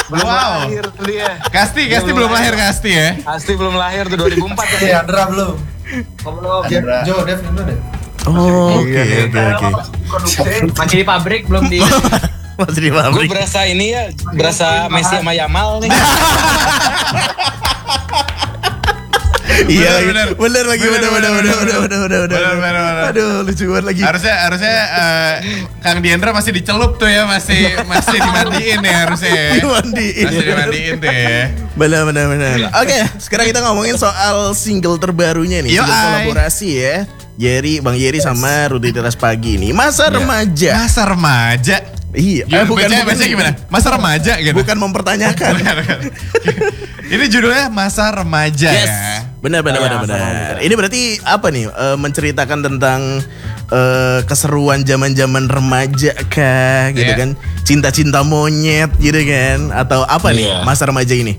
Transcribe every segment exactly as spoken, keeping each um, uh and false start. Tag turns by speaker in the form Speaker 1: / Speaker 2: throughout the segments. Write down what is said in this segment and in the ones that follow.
Speaker 1: Belum
Speaker 2: Wow.
Speaker 1: lahir tuh dia.
Speaker 2: Kasti, Kasti belum lahir Kasti ya.
Speaker 1: Kasti belum lahir tuh dua ribu empat
Speaker 3: Eh,
Speaker 1: ya.
Speaker 3: Andra belum.
Speaker 1: Oh, belum.
Speaker 3: Jo, Jo, Dev dulu deh.
Speaker 4: Oh, oke oke oke.
Speaker 5: Masih di pabrik belum di.
Speaker 4: Masih di
Speaker 1: Gue
Speaker 4: pabrik.
Speaker 1: berasa ini ya, berasa Messi sama Yamal nih.
Speaker 4: Iya,
Speaker 2: Bener,
Speaker 4: bener, bener lagi, bener, bener, bener, bener, bener, bener, bener.
Speaker 2: Bener, bener, bener.
Speaker 4: Aduh, lucu banget lagi.
Speaker 2: Harusnya harusnya eh, Kang Diendra masih dicelup tuh ya, masih masih dimandiin ya harusnya. ya.
Speaker 4: Dimandiin.
Speaker 2: Masih dimandiin tuh ya.
Speaker 4: Benar, benar, benar. Oke, sekarang kita ngomongin soal single terbarunya nih,
Speaker 2: Yo,
Speaker 4: single
Speaker 2: ay.
Speaker 4: kolaborasi ya. Jerry, Bang Jerry sama Rutinitas Pagi nih. Masa remaja.
Speaker 2: Masa remaja.
Speaker 4: Iya,
Speaker 2: Gimana,
Speaker 4: eh, bukan,
Speaker 2: bacanya,
Speaker 4: bukan
Speaker 2: bacanya gimana? Masa remaja gitu.
Speaker 4: Bukan mempertanyakan.
Speaker 2: Bukan, bukan. Ini judulnya Masa Remaja
Speaker 4: Yes.
Speaker 2: ya.
Speaker 4: Benar, benar,
Speaker 1: Iya,
Speaker 4: benar,
Speaker 1: masa
Speaker 4: benar.
Speaker 1: remaja.
Speaker 4: Ini berarti apa nih? Eh, menceritakan tentang eh, keseruan zaman-zaman remaja kah, gitu
Speaker 2: Iya.
Speaker 4: kan? Cinta-cinta monyet, gitu kan? Atau apa nih
Speaker 1: Iya.
Speaker 4: masa remaja ini?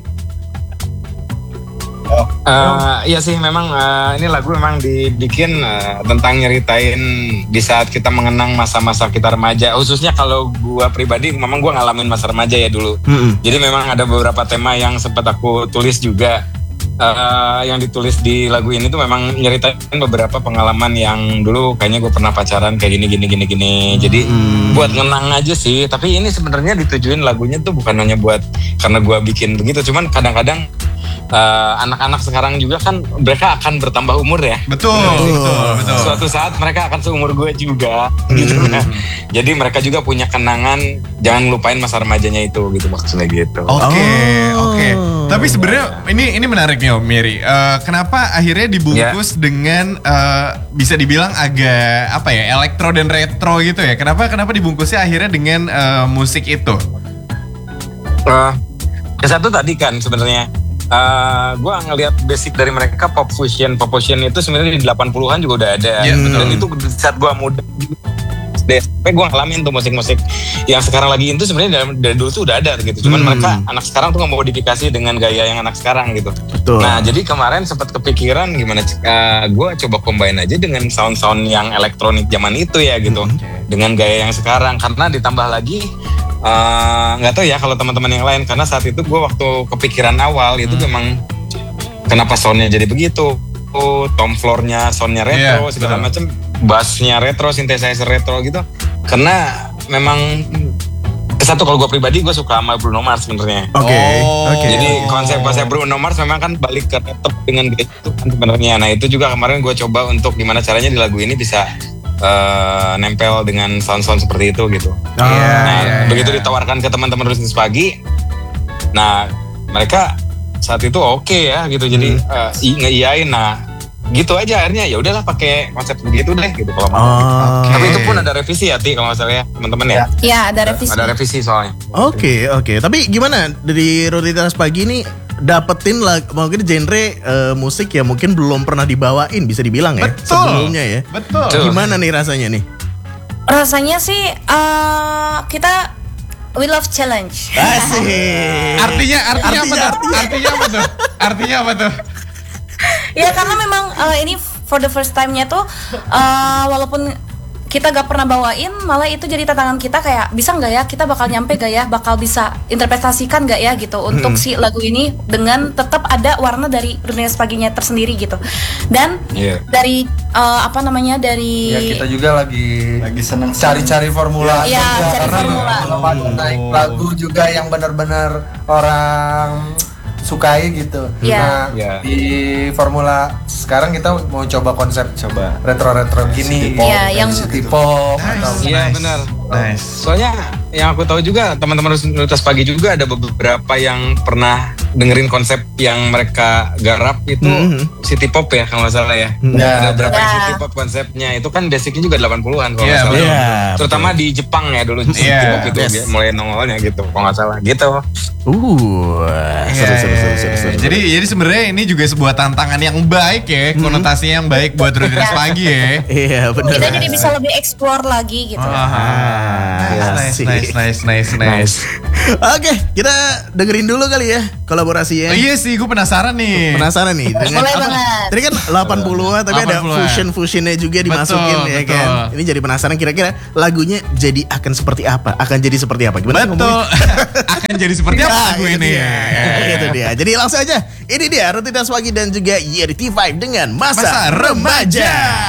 Speaker 1: Eh, iya sih memang eh, ini lagu memang dibikin eh, tentang nyeritain di saat kita mengenang masa-masa kita remaja. Khususnya kalau gua pribadi memang gua ngalamin masa remaja ya dulu.
Speaker 4: Mm-mm.
Speaker 1: Jadi memang ada beberapa tema yang sempat aku tulis juga. Eh, yang ditulis di lagu ini tuh memang nyeritain beberapa pengalaman yang dulu kayaknya gue pernah pacaran kayak gini gini gini gini. Jadi buat ngenang aja sih. Tapi ini sebenarnya ditujuin lagunya tuh bukan hanya buat karena gue bikin begitu. Cuman kadang-kadang eh, anak-anak sekarang juga kan mereka akan bertambah umur ya.
Speaker 2: Betul, betul, betul.
Speaker 1: Suatu saat mereka akan seumur gue juga gitu. Nah, jadi mereka juga punya kenangan, jangan lupain masa remajanya itu gitu maksudnya gitu.
Speaker 2: Oke,
Speaker 4: Oh.
Speaker 2: oke. Tapi sebenarnya ini ini menarik nih Om Mary. Eh, kenapa akhirnya dibungkus dengan eh, bisa dibilang agak apa ya, elektro dan retro gitu ya? Kenapa kenapa dibungkusnya akhirnya dengan eh, musik itu?
Speaker 1: Uh, yang satu tadi kan sebenarnya uh, gue ngelihat basic dari mereka pop fusion, pop fusion itu sebenarnya di delapan puluhan juga udah ada.
Speaker 2: Iya, betul.
Speaker 1: Dan itu saat gue muda S D gue ngalamin tuh musik-musik yang sekarang lagi itu sebenarnya dari, dari dulu tuh udah ada gitu. Cuman
Speaker 4: Hmm.
Speaker 1: mereka anak sekarang tuh ngemodifikasi dengan gaya yang anak sekarang gitu.
Speaker 4: Betul.
Speaker 1: Nah jadi kemarin sempat kepikiran gimana uh, gue coba combine aja dengan sound-sound yang elektronik zaman itu ya gitu. Dengan gaya yang sekarang karena ditambah lagi nggak uh, tahu ya kalau teman-teman yang lain karena saat itu gue waktu kepikiran awal itu memang kenapa soundnya jadi begitu. Tom floor-nya, soundnya retro,
Speaker 2: Iya,
Speaker 1: segala
Speaker 2: betul.
Speaker 1: macam, bassnya retro, synthesizer retro gitu. Karena memang satu kalau gue pribadi gue suka sama Bruno Mars sebenarnya.
Speaker 4: Oke,
Speaker 2: Oh.
Speaker 4: oke.
Speaker 1: Jadi konsep-konsep Bruno Mars memang kan balik ke retro dengan gaya itu kan sebenarnya. Nah itu juga kemarin gue coba untuk gimana caranya di lagu ini bisa uh, nempel dengan sound-sound seperti itu gitu.
Speaker 4: Ah,
Speaker 2: Iya,
Speaker 1: Nah
Speaker 2: iya,
Speaker 1: begitu
Speaker 2: iya.
Speaker 1: ditawarkan ke teman-teman Rutinitas Pagi, nah mereka saat itu oke ya gitu. Jadi uh, i- ngeiyain. Nah gitu aja akhirnya ya udahlah pakai konsep begitu deh gitu kalau mau.
Speaker 4: Oh.
Speaker 1: Tapi itu pun ada revisi ya Ti kalau nggak salah ya teman-teman ya.
Speaker 6: Ya, ada revisi.
Speaker 1: Ada revisi soalnya.
Speaker 4: Oke, oke. Tapi gimana dari Rutinitas Pagi ini dapetin lah mungkin genre eh, musik yang mungkin belum pernah dibawain bisa dibilang ya
Speaker 2: Betul.
Speaker 4: sebelumnya ya.
Speaker 2: Betul.
Speaker 1: Betul.
Speaker 4: Gimana nih rasanya nih?
Speaker 6: Rasanya sih eh, kita we love challenge.
Speaker 4: Asik.
Speaker 2: Artinya artinya,
Speaker 4: Artinya,
Speaker 2: apa tuh? Artinya apa tuh? Artinya apa tuh?
Speaker 6: Ya karena memang eh, ini for the first time-nya tuh eh, walaupun kita gak pernah bawain, malah itu jadi tantangan kita kayak bisa nggak ya kita bakal nyampe gak ya, bakal bisa interpretasikan gak ya gitu untuk si lagu ini dengan tetap ada warna dari Rutinitas Paginya tersendiri gitu. Dan
Speaker 1: Iya.
Speaker 6: dari eh, apa namanya dari
Speaker 3: Ya kita juga lagi
Speaker 7: Lagi seneng
Speaker 3: cari-cari formula.
Speaker 6: Iya,
Speaker 3: juga,
Speaker 6: cari
Speaker 3: karena
Speaker 6: formula.
Speaker 3: belum ada naik lagu juga yang benar-benar orang sukai gitu.
Speaker 6: Iya.
Speaker 3: Nah,
Speaker 1: Iya.
Speaker 3: di formula sekarang kita mau coba konsep
Speaker 7: Coba.
Speaker 3: retro-retro gini,
Speaker 6: Iya, yang-
Speaker 3: city pop atau
Speaker 1: Iya benar.
Speaker 2: Nice.
Speaker 1: Soalnya yang aku tahu juga teman-teman Rutinitas Pagi juga ada beberapa yang pernah dengerin konsep yang mereka garap itu
Speaker 4: Mhm.
Speaker 1: city pop ya kalau nggak salah ya.
Speaker 3: Ya,
Speaker 1: Ada beberapa yang
Speaker 6: Ya.
Speaker 1: city pop konsepnya itu kan basicnya juga delapan puluhan kalau
Speaker 2: Iya,
Speaker 1: nggak salah.
Speaker 4: betul. Iya,
Speaker 1: Terutama di Jepang ya dulu city
Speaker 2: Iya,
Speaker 1: pop itu
Speaker 4: yes.
Speaker 1: dia mulai nongolnya gitu kalau nggak salah gitu.
Speaker 4: Uh, seru,
Speaker 2: Iya,
Speaker 4: seru,
Speaker 2: iya,
Speaker 4: seru,
Speaker 2: iya.
Speaker 4: seru, seru.
Speaker 2: Jadi jadi sebenarnya ini juga sebuah tantangan yang baik ya, konotasinya yang baik buat Rutinitas Pagi ya.
Speaker 4: Iya benar.
Speaker 6: kita jadi bisa lebih explore lagi gitu.
Speaker 2: Ah, nice,
Speaker 4: asik.
Speaker 2: nice, nice, nice, nice, nice.
Speaker 4: Oke, kita dengerin dulu kali ya kolaborasi kolaborasinya.
Speaker 2: Oh, iya sih, gue penasaran nih.
Speaker 4: Penasaran nih dengan
Speaker 6: Boleh
Speaker 4: apa?
Speaker 6: banget.
Speaker 4: Tadi kan delapan puluhan tapi ada
Speaker 2: delapan puluhan.
Speaker 4: fusion-fusionnya juga
Speaker 2: Betul,
Speaker 4: dimasukin ya
Speaker 2: betul.
Speaker 4: kan. Ini jadi penasaran kira-kira lagunya jadi akan seperti apa? Akan jadi seperti apa? Gimana sih
Speaker 2: Betul.
Speaker 4: ngomongnya?
Speaker 2: Akan jadi seperti apa
Speaker 4: Nah,
Speaker 2: lagu
Speaker 4: itu
Speaker 2: ini?
Speaker 4: dia. Itu dia. Jadi langsung aja. Ini dia Rutinitas Pagi dan juga Yeri T lima dengan Masa,
Speaker 2: Masa
Speaker 4: Remaja.
Speaker 2: Remaja.